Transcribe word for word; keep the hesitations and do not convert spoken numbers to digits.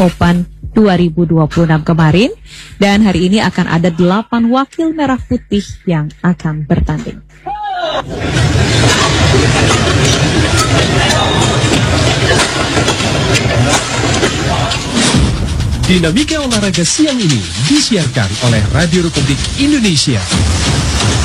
Open dua ribu dua puluh enam kemarin, dan hari ini akan ada delapan wakil merah putih yang akan bertanding. Dinamika olahraga siang ini disiarkan oleh Radio Republik Indonesia.